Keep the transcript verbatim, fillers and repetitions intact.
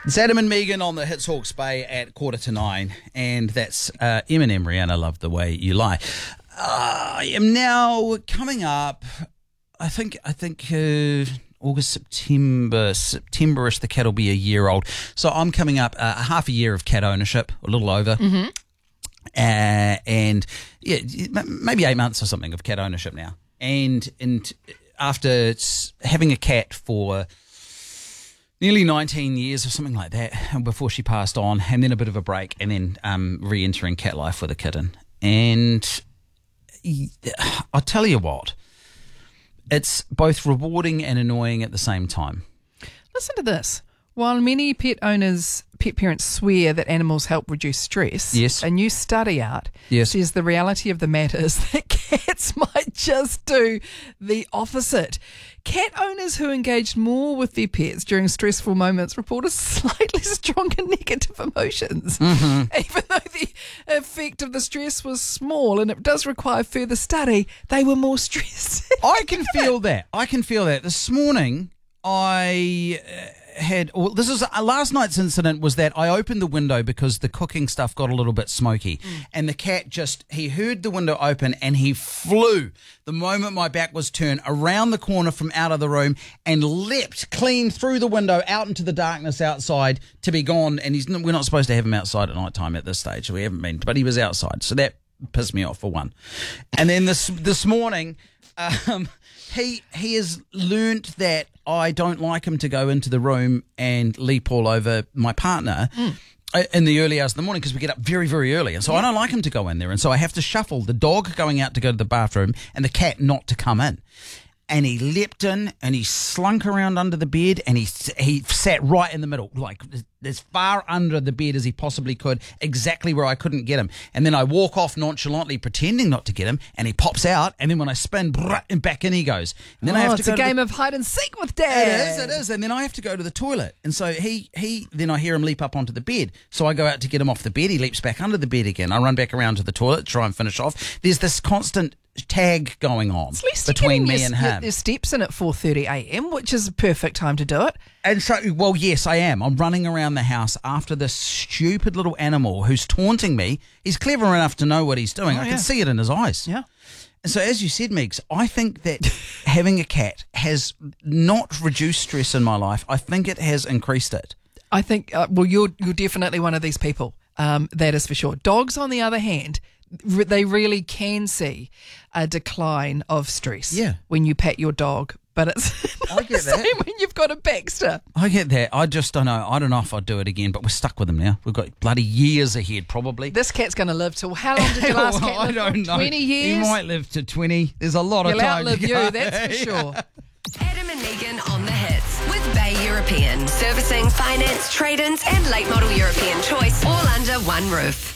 It's Adam and Megan on the Hits Hawke's Bay at quarter to nine, and that's uh, Eminem, Rihanna, Love the Way You Lie. Uh, I am now coming up, I think, I think uh, August, September, September-ish, the cat will be a year old. So I'm coming up uh, half a year of cat ownership, a little over. Mm-hmm. Uh, and yeah, maybe eight months or something of cat ownership now. And and after having a cat for nearly nineteen years or something like that before she passed on, and then a bit of a break, and then um, re-entering cat life with a kitten. And I'll tell you what, it's both rewarding and annoying at the same time. Listen to this. While many pet owners, pet parents swear that animals help reduce stress, yes. a new study out yes. says the reality of the matter is that cats might just do the opposite. Cat owners who engaged more with their pets during stressful moments report a slightly stronger negative emotions, mm-hmm. even though the effect of the stress was small and it does require further study. They were more stressed. I can feel that. I can feel that. This morning, I uh, had. Well, this is uh, last night's incident was that I opened the window because the cooking stuff got a little bit smoky, mm. and the cat just he heard the window open and he flew the moment my back was turned around the corner from out of the room and leapt clean through the window out into the darkness outside to be gone. And he's we're not supposed to have him outside at night time at this stage. We haven't been, but he was outside, so that pissed me off for one. And then this this morning. Um, he he has learnt that I don't like him to go into the room and leap all over my partner mm. in the early hours of the morning because we get up very, very early. And so yeah. I don't like him to go in there. And so I have to shuffle the dog going out to go to the bathroom and the cat not to come in. And he leapt in and he slunk around under the bed and he he sat right in the middle, like as far under the bed as he possibly could, exactly where I couldn't get him. And then I walk off nonchalantly, pretending not to get him, and he pops out. And then when I spin, brrr, and back in he goes. And then oh, I have it's to go a game the, of hide and seek with Dad. It is, it is. And then I have to go to the toilet. And so he he then I hear him leap up onto the bed. So I go out to get him off the bed. He leaps back under the bed again. I run back around to the toilet, try and finish off. There's this constant tag going on between me your, and him. There's steps in at four thirty a.m, which is a perfect time to do it. And so, well, yes, I am. I'm running around the house after this stupid little animal who's taunting me. He's clever enough to know what he's doing. Oh, I yeah. can see it in his eyes. Yeah. And so, as you said, Megs, I think that having a cat has not reduced stress in my life. I think it has increased it. I think, uh, well, you're you're definitely one of these people. Um, that is for sure. Dogs, on the other hand, they really can see a decline of stress yeah. when you pat your dog, but it's I not get the same that. when you've got a Baxter. I get that. I just don't know. I don't know if I'd do it again, but we're stuck with him now. We've got bloody years ahead, probably. This cat's going to live till, how long did your last well, cat live? I don't know. twenty years? He might live to twenty. There's a lot He'll of time outlive to go. you, that's for sure. Adam and Megan on the Hits with Bay European. Servicing, finance, trade-ins and late model European choice all under one roof.